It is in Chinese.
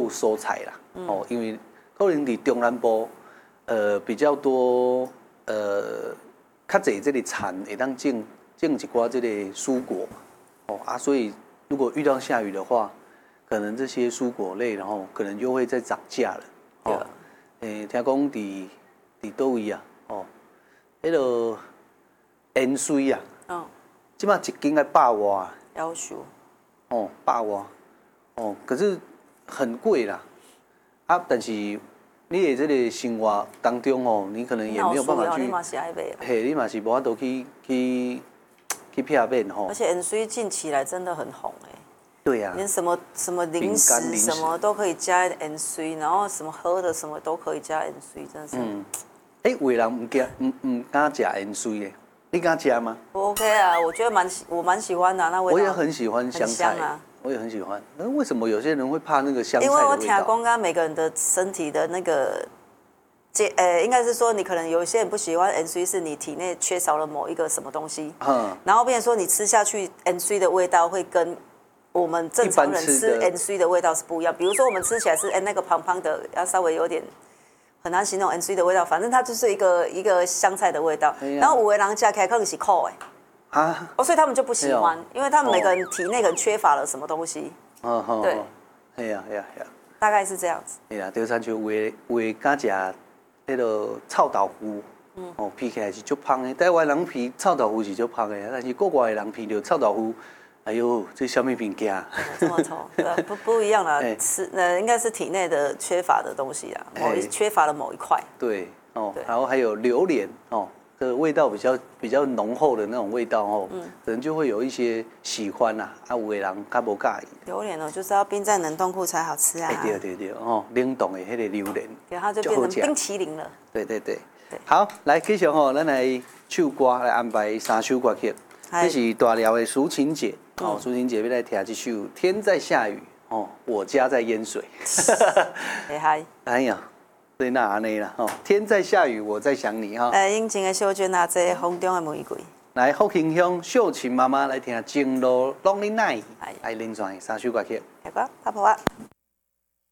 肉蔬菜啦，哦，因为可能伫中南部，比较多，较侪这个产会当种一寡这个蔬果，哦啊，所以如果遇到下雨的话，可能这些蔬果类，然后可能就会再涨价了，哦，听讲伫倒位啊，哦，迄个盐水啊，即马一斤要100外， 要求， 哦，100外，哦，可是很贵啦，啊，但是你的这个生活当中哦，你可能也没有办法去， 你嘛是爱买， 嘿，你嘛是无法度去避免吼。 而且盐水近期来真的很红哎。 对呀、 连什么零食什么都可以加盐水，然后什么喝的什么都可以加盐水，真的是。 有的人唔敢食盐水的，你敢吃吗？ 我 OK 啊，我觉得我蛮喜欢的，那味道。 我也很喜欢香菜啊， 我也很喜欢。那为什么有些人会怕那个香菜的味道？ 因为我听讲，刚每个人的身体的那个，应该是说你可能有一些人不喜欢盐水，是你体内缺少了某一个什么东西，然后变成说你吃下去盐水的味道会跟我们正常人吃盐水的味道是不一样。比如说我们吃起来是那个胖胖的，要稍微有点很难形容盐水的味道，反正它就是一个香菜的味道。然后有的人吃起来可能是苦的。啊，所以他们就不喜欢，因为他们每个人体内可能缺乏了什么东西。对， 系啊。 大概是这样子。 系啊，就亲像有敢食迄个臭豆腐，哦，皮起来是足香的。台湾人皮臭豆腐是足香的，但是国外的人皮着臭豆腐，哎呦，这什么物件？ 这么臭，不一样啦，吃应该是体内的缺乏的东西啦，缺乏了某一块。 对，哦，然后还有榴莲，哦。这个味道比较浓厚的那种味道哦，可能就会有一些喜欢啦，啊，有的人较无介意。 榴莲哦，就是要冰在冷冻库才好吃啊。 对哦，冷冻的迄个榴莲， 对，它就变成冰淇淋了。 对。好，来继续吼，咱来唱歌来安排3首歌曲，这是大寮的抒情姐，哦，抒情姐要来听这首《天在下雨》，哦，我家在淹水。 嗨， 哎呀。对，那安尼啦，吼，天在下雨，我在想你哈。 引情的小娟啊，这风中的玫瑰。 来，福兴乡秀琴妈妈来听《情路 Lonely Night》，来林传3首歌曲。 来吧，阿婆啊。